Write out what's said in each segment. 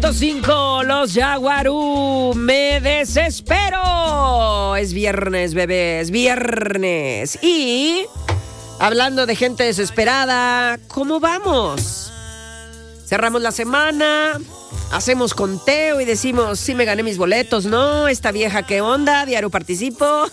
100.5, los Yaguarú, me desespero. Es viernes, bebé, es viernes. Y hablando de gente desesperada, ¿cómo vamos? Cerramos la semana, hacemos conteo y decimos, sí me gané mis boletos, ¿no? Esta vieja, ¿qué onda? Diario participo.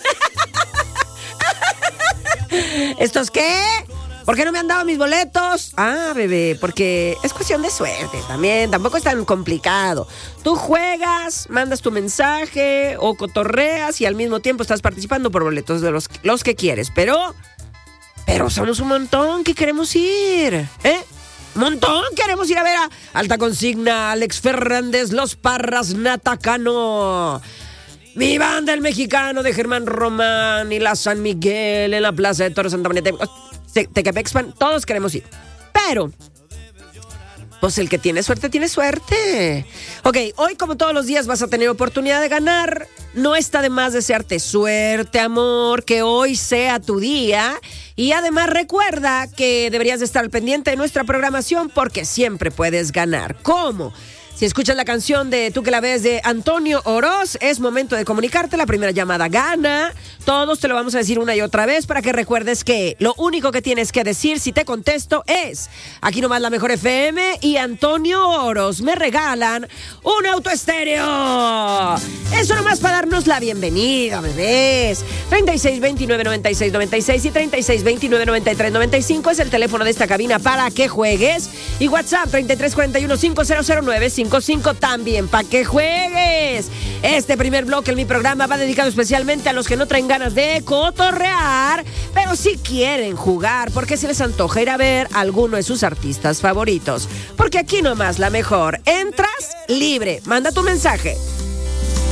¿Estos qué? ¿Por qué no me han dado mis boletos? Ah, bebé, porque es cuestión de suerte también, tampoco es tan complicado. Tú juegas, mandas tu mensaje o cotorreas y al mismo tiempo estás participando por boletos de los que quieres. Pero somos un montón que queremos ir, Un montón queremos ir a ver a Alta Consigna, Alex Fernández, Los Parras, Natacano, mi banda El Mexicano de Germán Román y la San Miguel en la Plaza de Toros Santa María Tecapexpan, todos queremos ir. Pero, pues el que tiene suerte, tiene suerte. Ok, hoy como todos los días vas a tener oportunidad de ganar. No está de más desearte suerte, amor, que hoy sea tu día. Y además recuerda que deberías de estar al pendiente de nuestra programación porque siempre puedes ganar. ¿Cómo? Si escuchas la canción de Tú que la ves de Antonio Oroz, es momento de comunicarte. La primera llamada gana. Todos te lo vamos a decir una y otra vez para que recuerdes que lo único que tienes que decir si te contesto es aquí nomás la mejor FM y Antonio Oroz me regalan un auto estéreo. Eso nomás para darnos la bienvenida, bebés. 3629-9696 y 3629-9395 es el teléfono de esta cabina para que juegues. Y WhatsApp 3341-500955 también para que juegues. Este primer bloque en mi programa va dedicado especialmente a los que no traen ganas de cotorrear, pero sí quieren jugar porque se les antoja ir a ver a alguno de sus artistas favoritos. Porque aquí nomás la mejor. Entras libre. Manda tu mensaje